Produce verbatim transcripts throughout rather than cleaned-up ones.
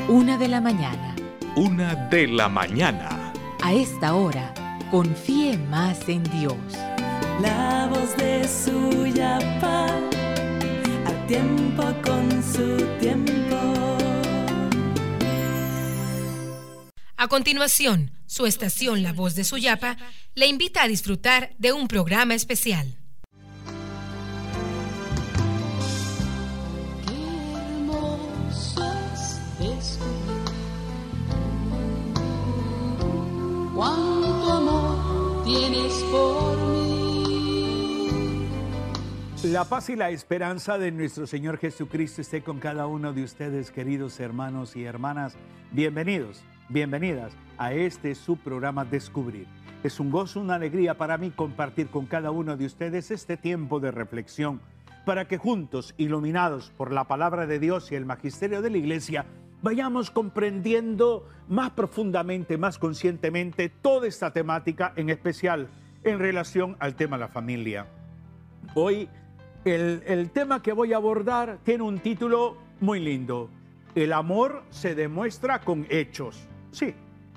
Una de la mañana. Una de la mañana. A esta hora, confíe más en Dios. La voz de Suyapa, a tiempo con su tiempo. A continuación, su estación La Voz de Suyapa le invita a disfrutar de un programa especial. Cuánto amor tienes por mí. La paz y la esperanza de nuestro Señor Jesucristo esté con cada uno de ustedes, queridos hermanos y hermanas. Bienvenidos, bienvenidas a este su programa Descubrir. Es un gozo, una alegría para mí compartir con cada uno de ustedes este tiempo de reflexión para que juntos, iluminados por la palabra de Dios y el magisterio de la Iglesia, vayamos comprendiendo más profundamente, más conscientemente toda esta temática, en especial en relación al tema de la familia. Hoy el, el tema que voy a abordar tiene un título muy lindo. El amor se demuestra con hechos. Sí,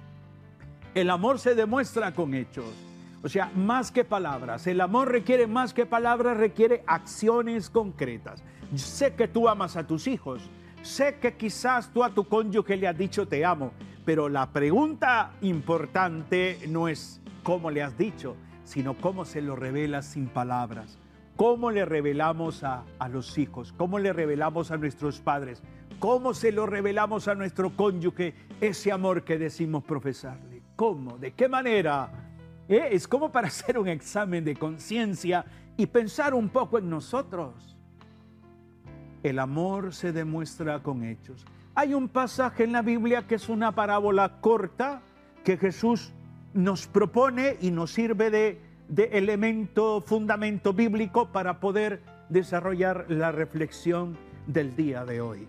el amor se demuestra con hechos. O sea, más que palabras. El amor requiere más que palabras, requiere acciones concretas. Sé que tú amas a tus hijos. Sé que quizás tú a tu cónyuge le has dicho te amo, pero la pregunta importante no es cómo le has dicho, sino cómo se lo revelas sin palabras. ¿Cómo le revelamos a, a los hijos? ¿Cómo le revelamos a nuestros padres? ¿Cómo se lo revelamos a nuestro cónyuge ese amor que decimos profesarle? ¿Cómo? ¿De qué manera? ¿Eh? Es como para hacer un examen de conciencia y pensar un poco en nosotros. El amor se demuestra con hechos. Hay un pasaje en la Biblia que es una parábola corta que Jesús nos propone y nos sirve de, de elemento, fundamento bíblico para poder desarrollar la reflexión del día de hoy.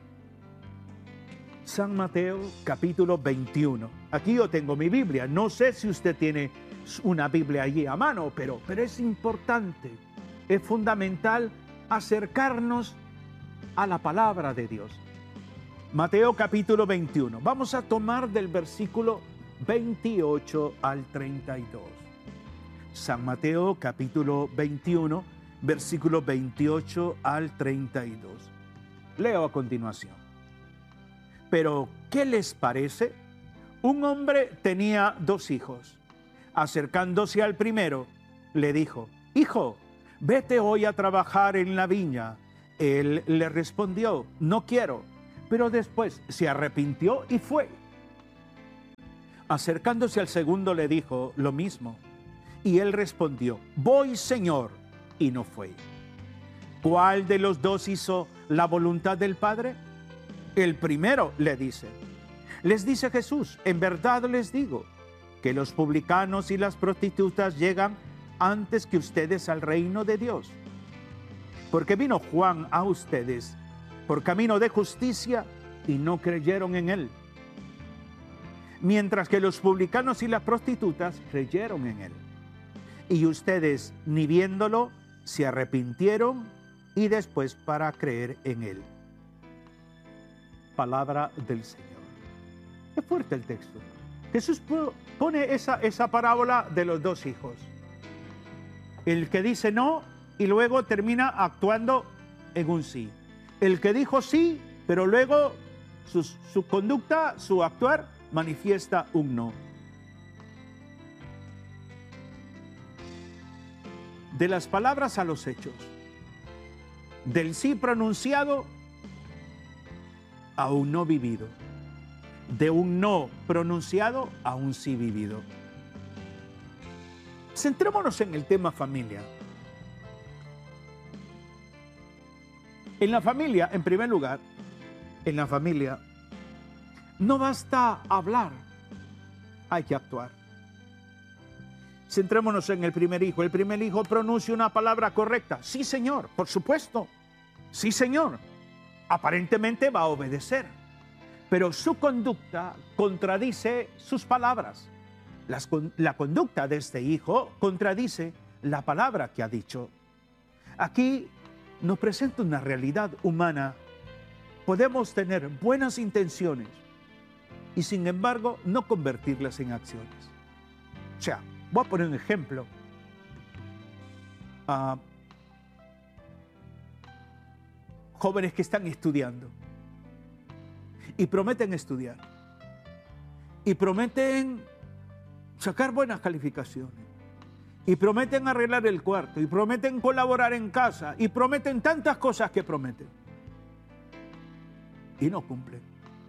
San Mateo, capítulo veintiuno. Aquí yo tengo mi Biblia. No sé si usted tiene una Biblia allí a mano, pero, pero es importante, es fundamental acercarnos a la palabra de Dios. Mateo capítulo veintiuno. Vamos a tomar del versículo veintiocho al treinta y dos. San Mateo capítulo veintiuno, versículo veintiocho al treinta y dos. Leo a continuación. Pero, ¿qué les parece? Un hombre tenía dos hijos. Acercándose al primero, le dijo: Hijo, vete hoy a trabajar en la viña. Él le respondió: no quiero, pero después se arrepintió y fue. Acercándose al segundo le dijo lo mismo, y él respondió: voy, Señor, y no fue. ¿Cuál de los dos hizo la voluntad del Padre? El primero, le dice. Les dice Jesús: en verdad les digo que los publicanos y las prostitutas llegan antes que ustedes al reino de Dios. Porque vino Juan a ustedes por camino de justicia y no creyeron en él. Mientras que los publicanos y las prostitutas creyeron en él. Y ustedes, ni viéndolo, se arrepintieron y después para creer en él. Palabra del Señor. Es fuerte el texto. Jesús pone esa, esa parábola de los dos hijos. El que dice no y luego termina actuando en un sí. El que dijo sí, pero luego su, su conducta, su actuar, manifiesta un no. De las palabras a los hechos. Del sí pronunciado a un no vivido. De un no pronunciado a un sí vivido. Centrémonos en el tema familia. En la familia, en primer lugar, en la familia, no basta hablar, hay que actuar. Centrémonos en el primer hijo. El primer hijo pronuncia una palabra correcta. Sí, Señor, por supuesto. Sí, Señor. Aparentemente va a obedecer. Pero su conducta contradice sus palabras. Las, la conducta de este hijo contradice la palabra que ha dicho. Aquí nos presenta una realidad humana. Podemos tener buenas intenciones, y sin embargo no convertirlas en acciones. O sea, voy a poner un ejemplo. Uh, jóvenes que están estudiando y prometen estudiar y prometen sacar buenas calificaciones y prometen arreglar el cuarto y prometen colaborar en casa y prometen tantas cosas que prometen y no cumplen.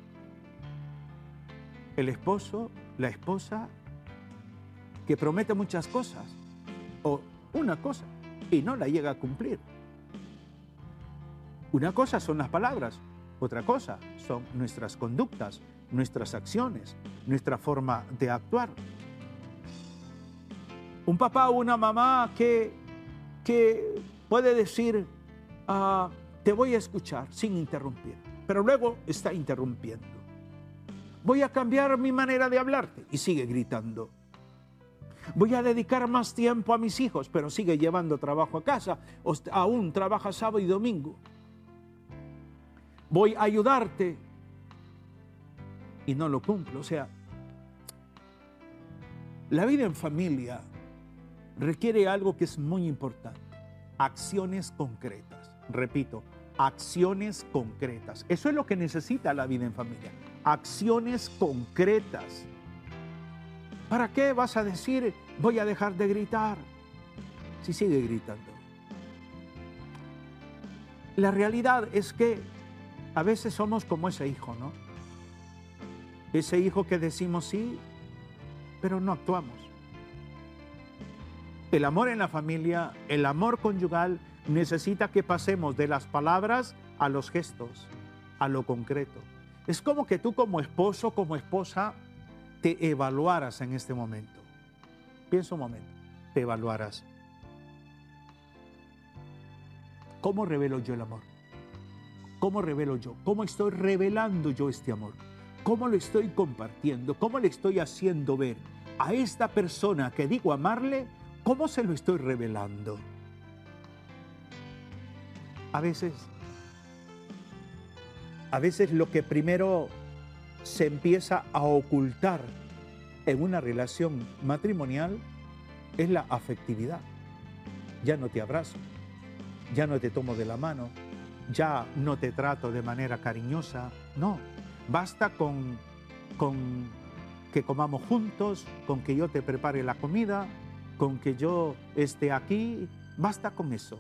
El esposo, la esposa que promete muchas cosas o una cosa y no la llega a cumplir. Una cosa son las palabras, otra cosa son nuestras conductas, nuestras acciones, nuestra forma de actuar. Un papá o una mamá que, que puede decir, ah, te voy a escuchar sin interrumpir, pero luego está interrumpiendo. Voy a cambiar mi manera de hablarte y sigue gritando. Voy a dedicar más tiempo a mis hijos, pero sigue llevando trabajo a casa, o aún trabaja sábado y domingo. Voy a ayudarte y no lo cumplo. O sea, la vida en familia requiere algo que es muy importante: acciones concretas. Repito, acciones concretas. Eso es lo que necesita la vida en familia. Acciones concretas. ¿Para qué vas a decir, voy a dejar de gritar? Si sigue gritando. La realidad es que a veces somos como ese hijo, ¿no? Ese hijo que decimos sí, pero no actuamos. El amor en la familia, el amor conyugal, necesita que pasemos de las palabras a los gestos, a lo concreto. Es como que tú como esposo, como esposa, te evaluaras en este momento. Piensa un momento, te evaluaras. ¿Cómo revelo yo el amor? ¿Cómo revelo yo? ¿Cómo estoy revelando yo este amor? ¿Cómo lo estoy compartiendo? ¿Cómo le estoy haciendo ver a esta persona que digo amarle? ¿Cómo se lo estoy revelando? A veces, a veces lo que primero se empieza a ocultar en una relación matrimonial es la afectividad. Ya no te abrazo, ya no te tomo de la mano, ya no te trato de manera cariñosa. No, basta con, con que comamos juntos, con que yo te prepare la comida, con que yo esté aquí, basta con eso.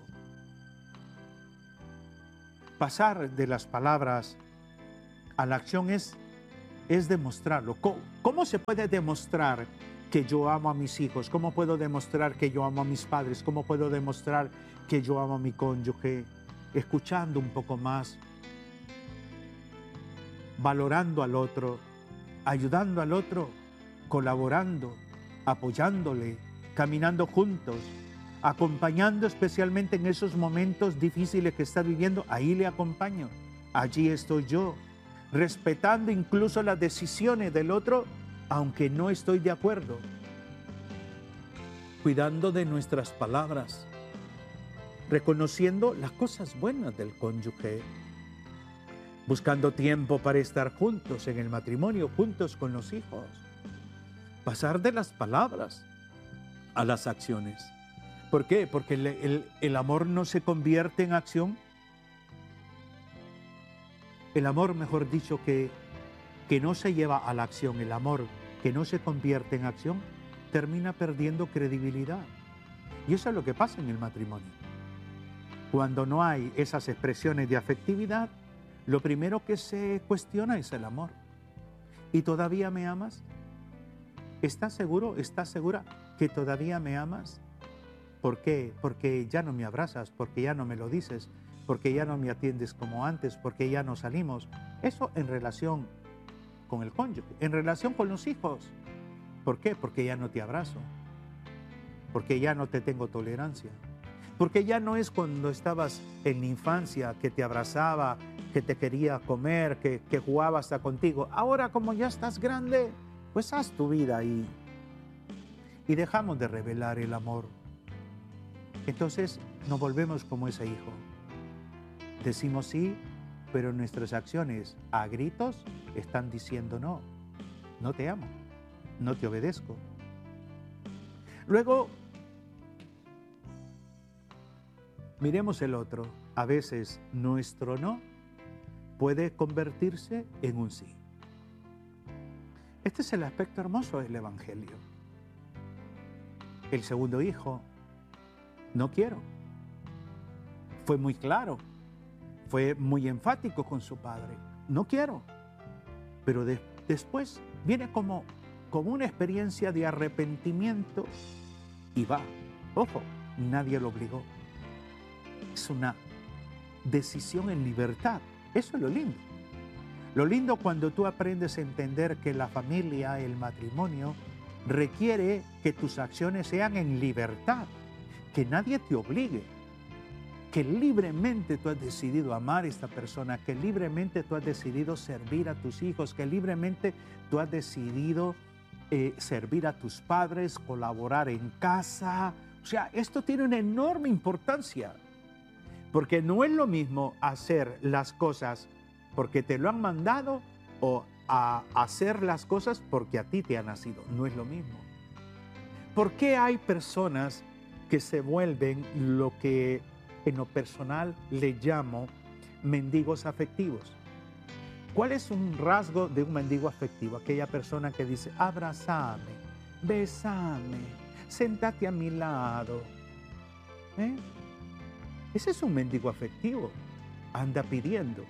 Pasar de las palabras a la acción es, es demostrarlo. ¿Cómo, ¿Cómo se puede demostrar que yo amo a mis hijos? ¿Cómo puedo demostrar que yo amo a mis padres? ¿Cómo puedo demostrar que yo amo a mi cónyuge? Escuchando un poco más, valorando al otro, ayudando al otro, colaborando, apoyándole, caminando juntos, acompañando especialmente en esos momentos difíciles que está viviendo. Ahí le acompaño, allí estoy yo, respetando incluso las decisiones del otro, aunque no estoy de acuerdo, cuidando de nuestras palabras, reconociendo las cosas buenas del cónyuge, buscando tiempo para estar juntos en el matrimonio, juntos con los hijos, pasar de las palabras a las acciones. ¿Por qué? Porque el, el, el amor no se convierte en acción. El amor, mejor dicho, que, que no se lleva a la acción, el amor que no se convierte en acción, termina perdiendo credibilidad. Y eso es lo que pasa en el matrimonio. Cuando no hay esas expresiones de afectividad, lo primero que se cuestiona es el amor. ¿Y todavía me amas? ¿Estás seguro? ¿Estás segura que todavía me amas? ¿Por qué? Porque ya no me abrazas, porque ya no me lo dices, porque ya no me atiendes como antes, porque ya no salimos. Eso en relación con el cónyuge, en relación con los hijos. ¿Por qué? Porque ya no te abrazo, porque ya no te tengo tolerancia, porque ya no es cuando estabas en la infancia que te abrazaba, que te quería comer, que, que jugaba hasta contigo. Ahora, como ya estás grande, pues haz tu vida ahí. Y dejamos de revelar el amor. Entonces nos volvemos como ese hijo. Decimos sí, pero nuestras acciones a gritos están diciendo no. no te amo, no te obedezco. Luego, miremos el otro. A veces nuestro no puede convertirse en un sí. Este es el aspecto hermoso del Evangelio. El segundo hijo, no quiero. Fue muy claro, fue muy enfático con su padre. No quiero. Pero de, después viene como, como una experiencia de arrepentimiento y va. Ojo, nadie lo obligó. Es una decisión en libertad. Eso es lo lindo. Lo lindo cuando tú aprendes a entender que la familia, el matrimonio, requiere que tus acciones sean en libertad, que nadie te obligue, que libremente tú has decidido amar a esta persona, que libremente tú has decidido servir a tus hijos, que libremente tú has decidido eh, servir a tus padres, colaborar en casa. O sea, esto tiene una enorme importancia, porque no es lo mismo hacer las cosas porque te lo han mandado o a hacer las cosas porque a ti te ha nacido. No es lo mismo. ¿Por qué hay personas que se vuelven lo que en lo personal le llamo mendigos afectivos? ¿Cuál es un rasgo de un mendigo afectivo? Aquella persona que dice, abrázame, bésame, sentate a mi lado. ¿Eh? Ese es un mendigo afectivo. Anda pidiendo.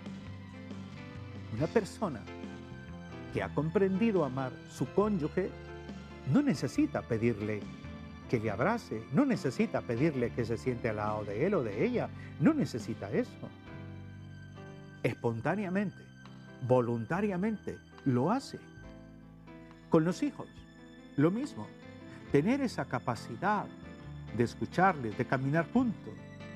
Una persona que ha comprendido amar su cónyuge no necesita pedirle que le abrace, no necesita pedirle que se siente al lado de él o de ella, no necesita eso. Espontáneamente, voluntariamente, lo hace. Con los hijos, lo mismo. Tener esa capacidad de escucharles, de caminar juntos.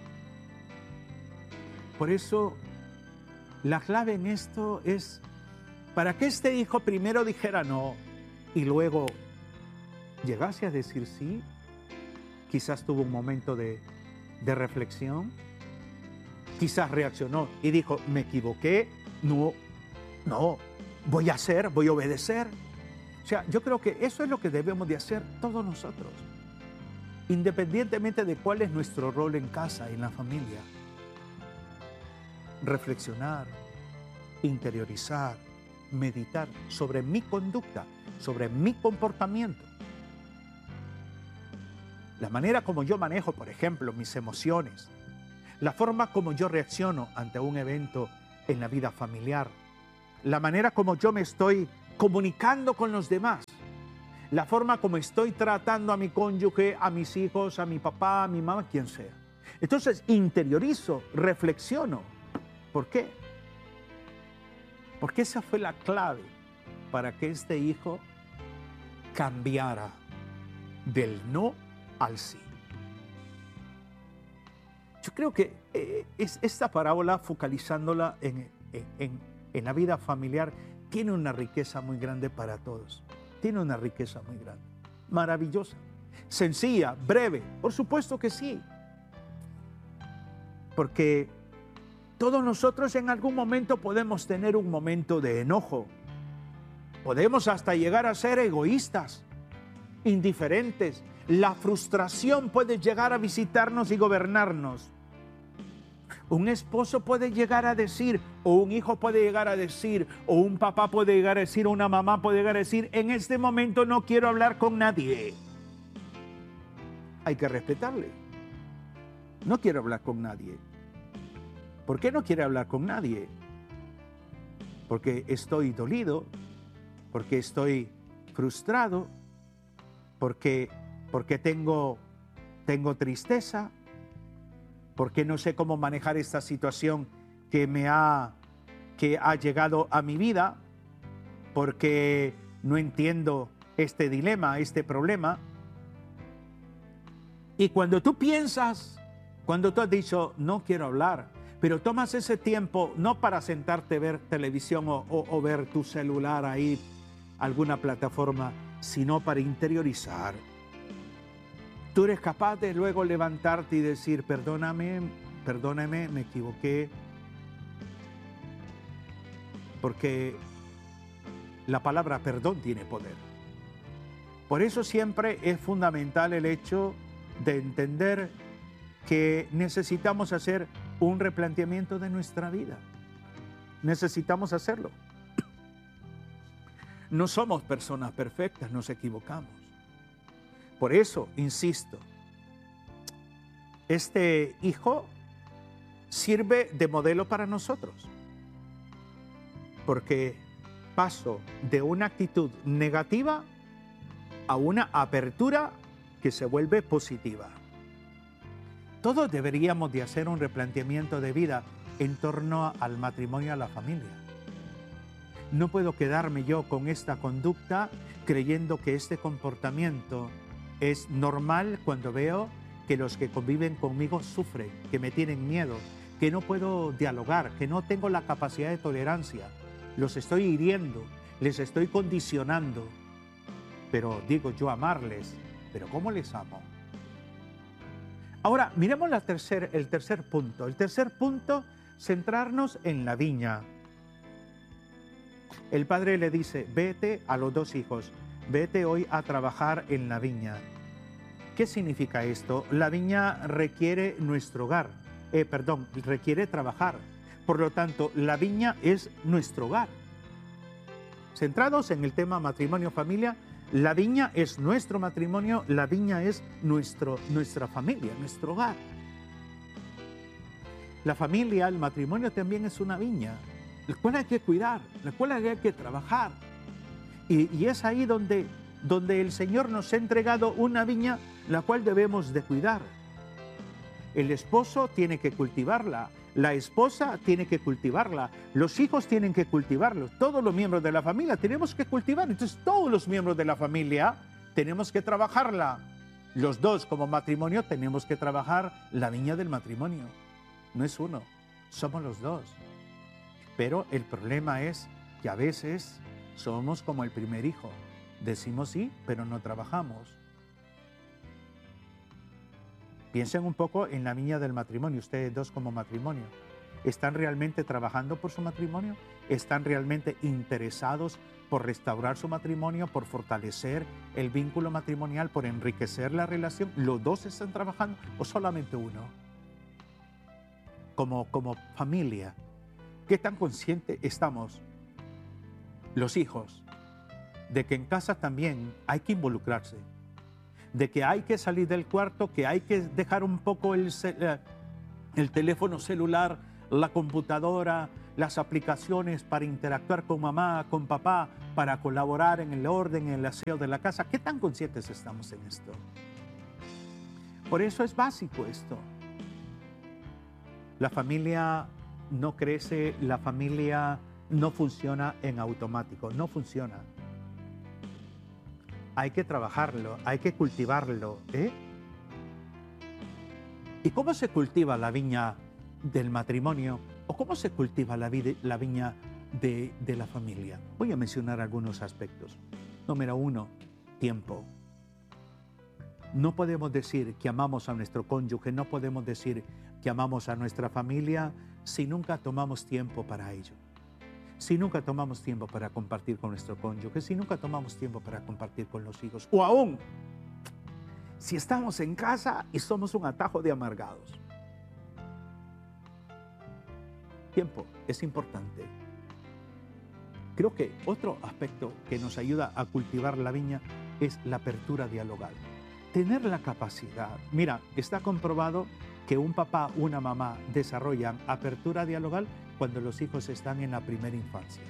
Por eso, la clave en esto es para que este hijo primero dijera no y luego llegase a decir sí. Quizás tuvo un momento de, de reflexión, quizás reaccionó y dijo, me equivoqué, no, no, voy a hacer, voy a obedecer. O sea, yo creo que eso es lo que debemos de hacer todos nosotros, independientemente de cuál es nuestro rol en casa, en la familia. Reflexionar, interiorizar, meditar sobre mi conducta, sobre mi comportamiento. La manera como yo manejo, por ejemplo, mis emociones, la forma como yo reacciono ante un evento en la vida familiar, la manera como yo me estoy comunicando con los demás, la forma como estoy tratando a mi cónyuge, a mis hijos, a mi papá, a mi mamá, quien sea. Entonces interiorizo, reflexiono. ¿Por qué? Porque esa fue la clave para que este hijo cambiara del no al sí. Yo creo que eh, es, esta parábola, focalizándola en, en, en, en la vida familiar, tiene una riqueza muy grande para todos. Tiene una riqueza muy grande, maravillosa, sencilla, breve, por supuesto que sí. Porque todos nosotros en algún momento podemos tener un momento de enojo. Podemos hasta llegar a ser egoístas, indiferentes. La frustración puede llegar a visitarnos y gobernarnos. Un esposo puede llegar a decir, o un hijo puede llegar a decir, o un papá puede llegar a decir, o una mamá puede llegar a decir, en este momento no quiero hablar con nadie. Hay que respetarle. No quiero hablar con nadie. ¿Por qué no quiere hablar con nadie? Porque estoy dolido, porque estoy frustrado, porque, porque tengo, tengo tristeza, porque no sé cómo manejar esta situación que me ha, que ha llegado a mi vida, porque no entiendo este dilema, este problema. Y cuando tú piensas, cuando tú has dicho, no quiero hablar, pero tomas ese tiempo no para sentarte a ver televisión o, o, o ver tu celular ahí, alguna plataforma, sino para interiorizar. Tú eres capaz de luego levantarte y decir, perdóname, perdóname, me equivoqué. Porque La palabra perdón tiene poder. Por eso siempre es fundamental el hecho de entender que necesitamos hacer un replanteamiento de nuestra vida. Necesitamos hacerlo. No somos personas perfectas, nos equivocamos. Por eso, insisto, este hijo sirve de modelo para nosotros. Porque paso de una actitud negativa a una apertura que se vuelve positiva. Todos deberíamos de hacer un replanteamiento de vida en torno al matrimonio y a la familia. No puedo quedarme yo con esta conducta creyendo que este comportamiento es normal cuando veo que los que conviven conmigo sufren, que me tienen miedo, que no puedo dialogar, que no tengo la capacidad de tolerancia. Los estoy hiriendo, les estoy condicionando. Pero digo yo amarles, pero ¿cómo les amo? Ahora, miremos la tercer, el tercer punto. El tercer punto, centrarnos en la viña. El padre le dice, vete a los dos hijos, vete hoy a trabajar en la viña. ¿Qué significa esto? La viña requiere nuestro hogar, eh, perdón, requiere trabajar. Por lo tanto, la viña es nuestro hogar. Centrados en el tema matrimonio-familia, la viña es nuestro matrimonio, la viña es nuestro, nuestra familia, nuestro hogar. La familia, el matrimonio también es una viña, la cual hay que cuidar, la cual hay que trabajar. Y, y es ahí donde, donde el Señor nos ha entregado una viña, la cual debemos de cuidar. El esposo tiene que cultivarla, la esposa tiene que cultivarla, los hijos tienen que cultivarlos, todos los miembros de la familia tenemos que cultivar. Entonces todos los miembros de la familia tenemos que trabajarla. Los dos como matrimonio tenemos que trabajar la viña del matrimonio. No es uno, somos los dos. Pero el problema es que a veces somos como el primer hijo. Decimos sí, pero no trabajamos. Piensen un poco en la viña del matrimonio, ustedes dos como matrimonio. ¿Están realmente trabajando por su matrimonio? ¿Están realmente interesados por restaurar su matrimonio, por fortalecer el vínculo matrimonial, por enriquecer la relación? ¿Los dos están trabajando o solamente uno? Como, como familia, ¿qué tan conscientes estamos, los hijos, de que en casa también hay que involucrarse? De que hay que salir del cuarto, que hay que dejar un poco el, el teléfono celular, la computadora, las aplicaciones para interactuar con mamá, con papá, para colaborar en el orden, en el aseo de la casa. ¿Qué tan conscientes estamos en esto? Por eso es básico esto. La familia no crece, la familia no funciona en automático, no funciona. Hay que trabajarlo, hay que cultivarlo, ¿eh? ¿Y cómo se cultiva la viña del matrimonio? ¿O cómo se cultiva la, vida, la viña de, de la familia? Voy a mencionar algunos aspectos. Número uno, tiempo. No podemos decir que amamos a nuestro cónyuge, no podemos decir que amamos a nuestra familia si nunca tomamos tiempo para ello. Si nunca tomamos tiempo para compartir con nuestro cónyuge, si nunca tomamos tiempo para compartir con los hijos, o aún, si estamos en casa y somos un atajo de amargados. Tiempo es importante. Creo que otro aspecto que nos ayuda a cultivar la viña es la apertura dialogal. Tener la capacidad. Mira, está comprobado que un papá, una mamá desarrollan apertura dialogal cuando los hijos están en la primera infancia.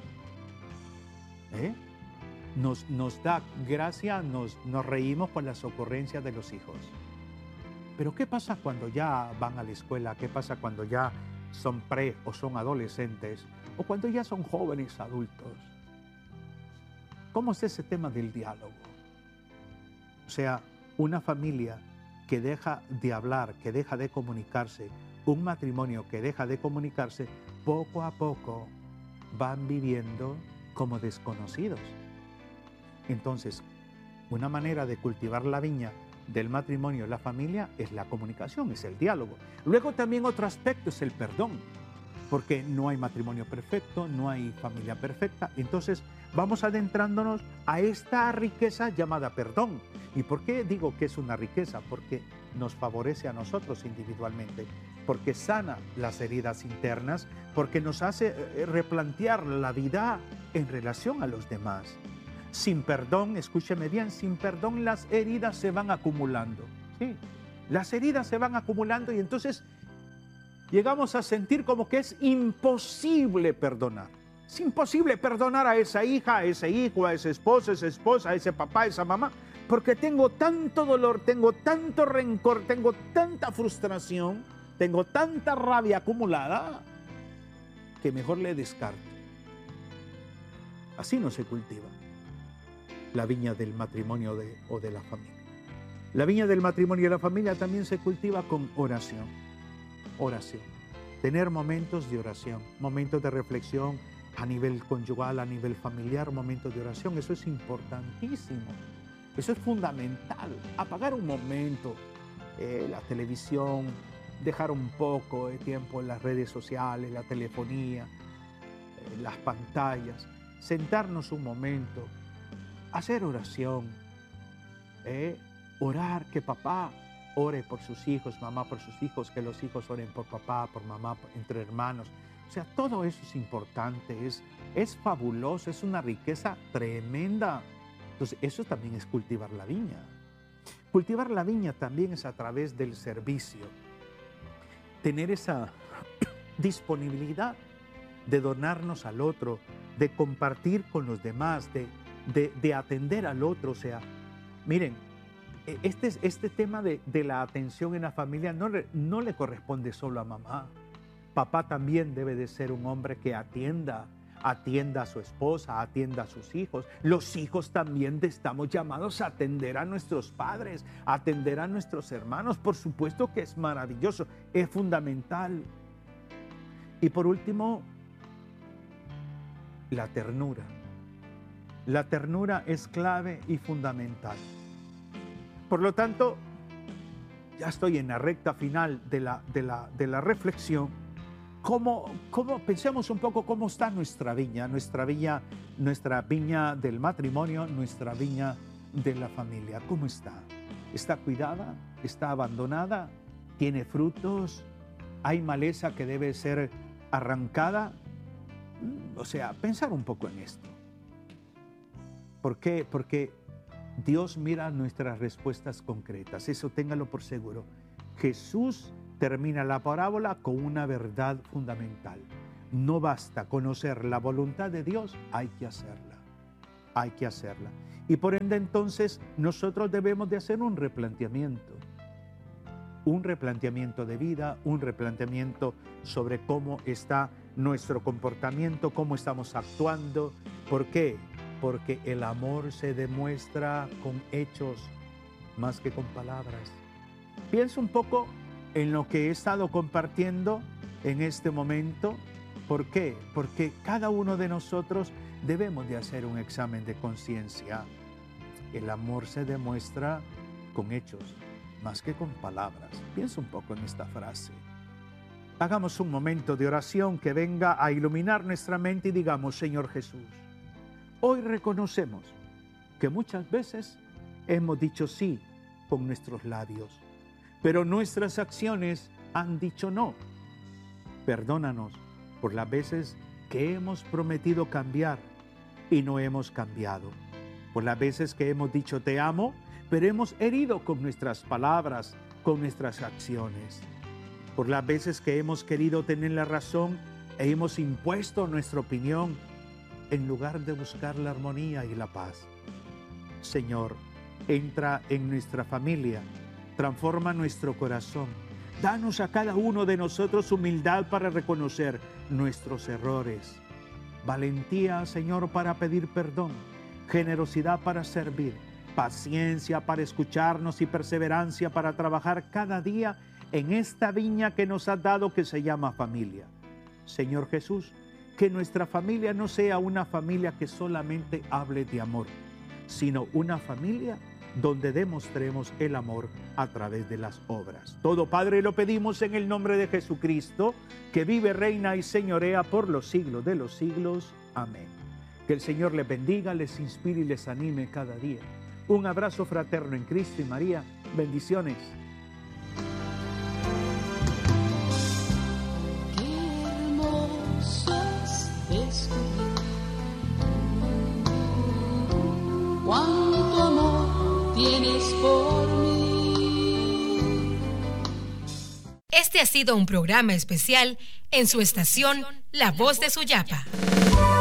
¿Eh? Nos, nos da gracia, nos, nos reímos por las ocurrencias de los hijos. Pero ¿qué pasa cuando ya van a la escuela? ¿Qué pasa cuando ya son pre o son adolescentes? ¿O cuando ya son jóvenes adultos? ¿Cómo es ese tema del diálogo? O sea, una familia que deja de hablar, que deja de comunicarse, un matrimonio que deja de comunicarse, poco a poco van viviendo como desconocidos. Entonces, una manera de cultivar la viña del matrimonio, la familia, es la comunicación, es el diálogo. Luego también otro aspecto es el perdón. porque no hay matrimonio perfecto, no hay familia perfecta. Entonces vamos adentrándonos a esta riqueza llamada perdón. ¿Y por qué digo que es una riqueza? Porque nos favorece a nosotros individualmente, porque sana las heridas internas, porque nos hace replantear la vida en relación a los demás. Sin perdón, escúcheme bien, sin perdón las heridas se van acumulando. Sí, las heridas se van acumulando y entonces llegamos a sentir como que es imposible perdonar. Es imposible perdonar a esa hija, a ese hijo, a esa esposa, a esa esposa, a ese papá, a esa mamá, porque tengo tanto dolor, tengo tanto rencor, tengo tanta frustración, tengo tanta rabia acumulada, que mejor le descarto. Así no se cultiva la viña del matrimonio de, o de la familia. La viña del matrimonio y de la familia también se cultiva con oración. Oración. Tener momentos de oración, momentos de reflexión a nivel conyugal, a nivel familiar, momentos de oración. Eso es importantísimo. Eso es fundamental. Apagar un momento eh, la televisión, dejar un poco de tiempo en las redes sociales, la telefonía, eh, las pantallas, sentarnos un momento, hacer oración, eh, orar, que papá ore por sus hijos, mamá por sus hijos, que los hijos oren por papá, por mamá, entre hermanos. O sea, todo eso es importante, es, es fabuloso, es una riqueza tremenda. Entonces, eso también es cultivar la viña. Cultivar la viña también es a través del servicio. Tener esa disponibilidad de donarnos al otro, de compartir con los demás, de, de, de atender al otro. O sea, miren, este, este tema de, de la atención en la familia no le, no le corresponde solo a mamá. Papá también debe de ser un hombre que atienda, atienda a su esposa, atienda a sus hijos. Los hijos también estamos llamados a atender a nuestros padres, a atender a nuestros hermanos. Por supuesto que es maravilloso, es fundamental. Y por último, la ternura. La ternura es clave y fundamental. Por lo tanto, ya estoy en la recta final de la, de la, de la reflexión. ¿Cómo, cómo, pensemos un poco cómo está nuestra viña, nuestra viña, nuestra viña del matrimonio, nuestra viña de la familia. ¿Cómo está? ¿Está cuidada? ¿Está abandonada? ¿Tiene frutos? ¿Hay maleza que debe ser arrancada? O sea, pensar un poco en esto. ¿Por qué? Porque Dios mira nuestras respuestas concretas. Eso téngalo por seguro. Jesús termina la parábola con una verdad fundamental. No basta conocer la voluntad de Dios, hay que hacerla. Hay que hacerla. Y por ende entonces nosotros debemos de hacer un replanteamiento. Un replanteamiento de vida, un replanteamiento sobre cómo está nuestro comportamiento, cómo estamos actuando. ¿Por qué? Porque el amor se demuestra con hechos más que con palabras. Piensa un poco en lo que he estado compartiendo en este momento. ¿Por qué? Porque cada uno de nosotros debemos de hacer un examen de conciencia. El amor se demuestra con hechos, más que con palabras. Piensa un poco en esta frase. Hagamos un momento de oración que venga a iluminar nuestra mente y digamos: Señor Jesús, hoy reconocemos que muchas veces hemos dicho sí con nuestros labios, pero nuestras acciones han dicho no. Perdónanos por las veces que hemos prometido cambiar y no hemos cambiado. Por las veces que hemos dicho te amo, pero hemos herido con nuestras palabras, con nuestras acciones. Por las veces que hemos querido tener la razón e hemos impuesto nuestra opinión en lugar de buscar la armonía y la paz. Señor, entra en nuestra familia, transforma nuestro corazón. Danos a cada uno de nosotros humildad para reconocer nuestros errores. Valentía, Señor, para pedir perdón. Generosidad para servir. Paciencia para escucharnos y perseverancia para trabajar cada día en esta viña que nos has dado que se llama familia. Señor Jesús, que nuestra familia no sea una familia que solamente hable de amor, sino una familia donde demostremos el amor a través de las obras. Todo, Padre, lo pedimos en el nombre de Jesucristo, que vive, reina y señorea por los siglos de los siglos. Amén. Que el Señor les bendiga, les inspire y les anime cada día. Un abrazo fraterno en Cristo y María. Bendiciones. Qué hermoso es descubrir cuánto amor tienes por mí. Este ha sido un programa especial en su estación La Voz de Suyapa.